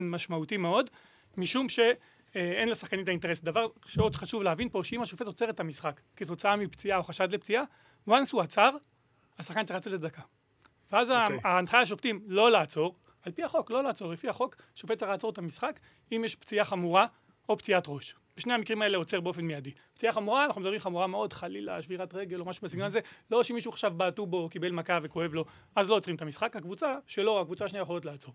משמעותי מאוד, משום שאין לשחקנים את האינטרס. דבר שעוד חשוב להבין פה, שאם השופט עוצר את המשחק כתוצאה מפציעה או חשד לפציעה, once הוא עצר, השחקן צריך לצאת לדקה. ואז ההנחיה השופטים לא לעצור, על פי החוק, לא לעצור, לפי החוק, שופט צריך לעצור את המשחק, אם יש פציעה חמורה או פציעת ראש. בשני המקרים האלה עוצר באופן מיידי. פציעה חמורה, אנחנו מדברים חמורה מאוד, חלילה, שבירת רגל או משהו בסגנון הזה, לא שמישהו עכשיו בעטו בו, קיבל מכה וכואב לו, אז לא עוצרים את המשחק. הקבוצה שלו, הקבוצה השנייה יכולת לעצור.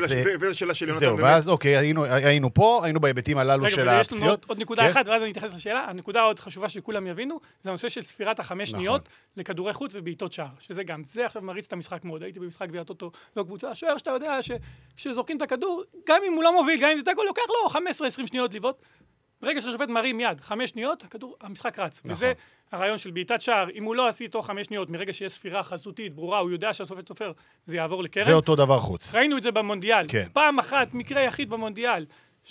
זהו, ואז אוקיי, היינו פה, היינו בהיבטים הללו של הפציעות. עוד נקודה אחת, ואז אני אתייחס לשאלה. הנקודה עוד חשובה שכולם יבינו, זה הנושא של ספירת ה5 שניות לכדורי חוץ ובעיטות שער, שזה גם, זה עכשיו מריץ את המשחק מאוד. הייתי במשחק גביע הטוטו, לא קבוצה, שוער שאתה יודע שזורקים את הכדור, גם אם הוא לא מוביל, גם אם זה תיקו, לוקח לו 15-20 שניות לבעוט. ברגע שהשופט מרים יד, 5 שניות, המשחק רץ. וזה הרעיון של בעיטת שער. אם הוא לא עשי תוך 5 שניות, מרגע שיש ספירה חזותית, ברורה, הוא יודע שהשופט תופר, זה יעבור לקרן. זה אותו דבר חוץ. ראינו את זה במונדיאל. פעם אחת, מקרה יחיד במונדיאל,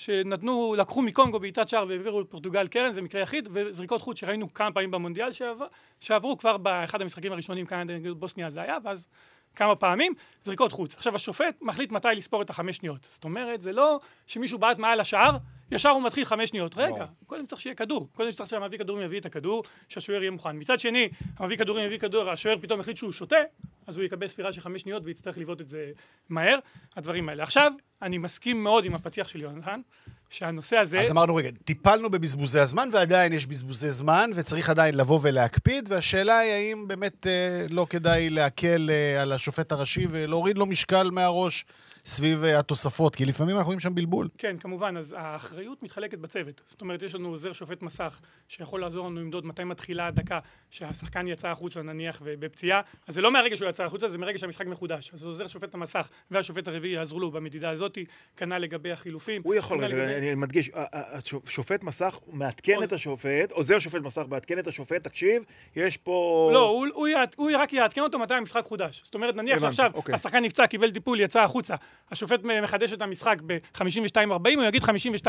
לקחו מקונגו בעיטת שער והעבירו לפורטוגל קרן, זה מקרה יחיד, וזריקות חוץ שראינו כמה פעמים במונדיאל שעברו כבר באחד המשחקים הראשונים, כאן בוסניה זה היה, ואז כמה פעמים, זריקות חוץ. עכשיו השופט מחליט מתי לספור את ה5 שניות. זאת אומרת, זה לא שמישהו בעט מעל השער, ישר הוא מתחיל 5 שניות. רגע, קודם צריך שיהיה כדור. קודם צריך שהמביא כדורים יביא את הכדור, שהשוער יהיה מוכן. מצד שני, המביא כדורים יביא כדור, השוער פתאום החליט שהוא שותה, אז הוא יקבל ספירה של 5 שניות ויצטרך לבעוט את זה מהר. הדברים האלה. עכשיו, אני מסכים מאוד עם הפתיח של יונתן, שהנושא הזה... אז אמרנו, רגע, טיפלנו בבזבוזי הזמן, ועדיין יש בזבוזי זמן, וצריך עדיין לבוא ולהקפיד, והשאלה היא האם באמת לא כדאי להקל על השופט הראשי ולהוריד לו משקל מהראש סביב התוספות, כי לפעמים אנחנו רואים שם בלבול. כן, כמובן, אז האחריות מתחלקת בצוות. זאת אומרת, יש לנו עוזר שופט מסך, שיכול לעזור לנו למדוד מתי מתחילה הדקה, שהשחקן יצא החוצה נניח ובפציעה, אז זה לא מהרגע שהוא יצא החוצה, זה מרגע שהמשחק מחודש. אז עוזר שופט המסך והשופט הרביעי יעזרו לו במדידה הזאת, כנ"ל לגבי החילופים. הוא יכול, אני מדגיש, שופט מסך מעדכן את השופט, עוזר שופט מסך מעדכן את השופט, תקשיב, יש פה... לא, הוא רק יעדכן אותו מתי המשחק חודש. זאת אומרת, נניח שעכשיו השחקן נפצע, קיבל טיפול, יצא החוצה, השופט מחדש את המשחק ב-52-40, הוא יגיד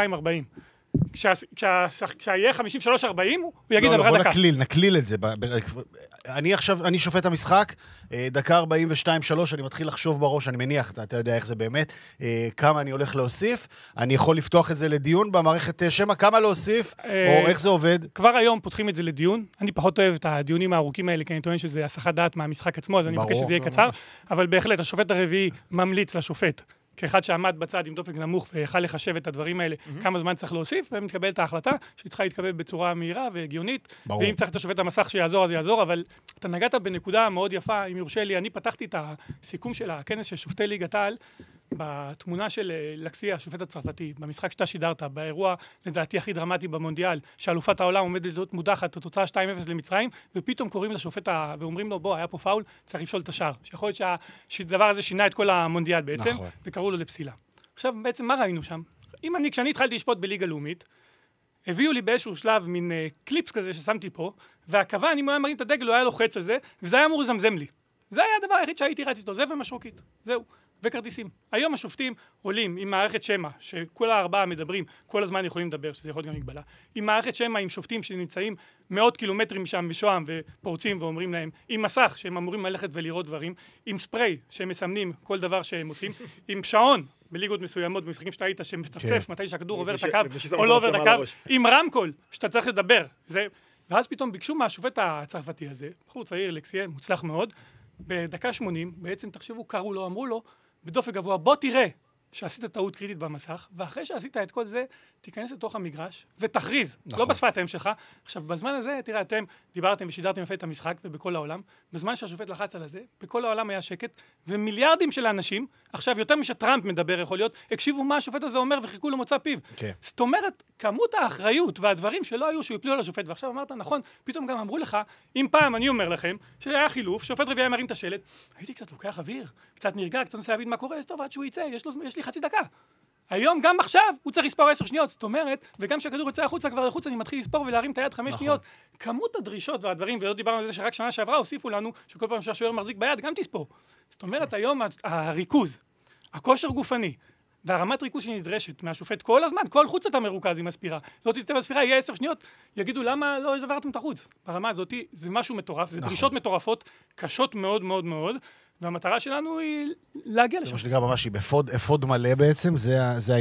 52-40. כשיהיה 53-40, הוא יגיד עברה דקה. בוא נקליל את זה. אני שופט המשחק, דקה 42-3, אני מתחיל לחשוב בראש, אני מניח, אתה יודע איך זה באמת, כמה אני הולך להוסיף, אני יכול לפתוח את זה לדיון במערכת שמע, כמה להוסיף, או איך זה עובד? כבר היום פותחים את זה לדיון, אני פחות אוהב את הדיונים הארוכים האלה, כי אני טוען שזה הסחת דעת מהמשחק עצמו, אז אני מבקש שזה יהיה קצר, אבל בהחלט השופט הרביעי ממליץ לשופט, כאחד שעמד בצד עם דופק נמוך ויכל לחשב את הדברים האלה, כמה זמן צריך להוסיף, ומתקבל את ההחלטה שצריכה להתקבל בצורה מהירה והגיונית, ואם צריך את השופט המסך שיעזור, אז יעזור, אבל אתה נגעת בנקודה מאוד יפה, אם יורשה לי, אני פתחתי את הסיכום של הכנס של שופטי ליגת העל, בתמונה של לקסיה, השופט הצרפתי, במשחק שאתה שידרת, באירוע לדעתי הכי דרמטי במונדיאל, שאלופת העולם עומדת להיות מודחת, התוצאה 2-0 למצרים, ופתאום קוראים לשופט ואומרים לו, בוא, היה פה פאול, צריך לפסול את השער. שיכול להיות שהדבר הזה שינה את כל המונדיאל בעצם, וקראו לו לפסילה. עכשיו, בעצם מה ראינו שם? כשאני התחלתי לשפוט בליגה לאומית, הביאו לי באיזשהו שלב מין קליפס כזה ששמתי פה, והקב"ן, אם הוא היה מרים את הדגל, הוא היה לוחץ על זה, וזה היה אמור לזמזם לי. זה היה הדבר היחיד שהייתי רץ איתו, זה ומשרוקית. זהו. וכרטיסים. היום השופטים עולים עם מערכת שמע, שכל הארבעה מדברים, כל הזמן יכולים לדבר, שזה יכול להיות גם מגבלה. עם מערכת שמע, עם שופטים שנמצאים מאות קילומטרים משם בשוהם ופורצים ואומרים להם, עם מסך שהם אמורים ללכת ולראות דברים, עם ספרי שהם מסמנים כל דבר שהם עושים, עם שעון בליגות מסוימות, במשחקים שאתה היית שמצפצף מתי שהכדור עובר את הקו או לא עובר את הקו, עם רמקול שאתה צריך לדבר. ואז פתאום ביקשו מהשופט הצרפתי הזה, בחור צעיר, לקסיה, מוצלח מאוד, בדקה 80, בעצם תחשבו, קראו לו, אמרו לו, בדופק גבוה, בוא תראה שעשית טעות קריטית במסך, ואחרי שעשית את כל זה, תיכנס לתוך המגרש ותכריז, לא בשפת האם שלך. עכשיו, בזמן הזה, תראה, אתם דיברתם ושידרתם יפה את המשחק ובכל העולם, בזמן שהשופט לחץ על הזה, בכל העולם היה שקט, ומיליארדים של האנשים, עכשיו יותר משטראמפ מדבר יכול להיות, הקשיבו מה השופט הזה אומר וחיכו לו מוצא פיו. זאת אומרת, כמות האחריות והדברים שלא היו שיפלו על השופט, ועכשיו אמרת, נכון, פתאום גם אמרו לך, אם פעם אני אומר לכם, שהיה חילוף, שופט רביעי מרים את השלט, הייתי קצת לוקח אוויר, קצת נרגע, קצת נסה להבין מה קורה, טוב, עד שהוא יצא, יש לי חצי דקה. היום, גם עכשיו, הוא צריך לספור 10 שניות, זאת אומרת, וגם כשהכדור יוצא החוצה, כבר לחוץ, אני מתחיל לספור ולהרים את היד 5 שניות. כמות הדרישות והדברים, ולא דיברנו על זה שרק שנה שעברה, הוסיפו לנו, שכל פעם שהשוער מחזיק ביד, גם תספור. זאת אומרת, היום הריכוז, הכושר גופני, והרמת ריכוז שנדרשת מהשופט כל הזמן, כל חוץ אתה מרוכז עם הספירה. לא תתתן בספירה, יהיה 10 שניות, יגידו למה לא עברתם את החוץ. ברמה הזאת, זה משהו מטורף, זה דרישות מטורפות, קשות מאוד מאוד מאוד, והמטרה שלנו היא להגיע לשם. זה מה שנקרא ממש, היא אפוד מלא בעצם, זה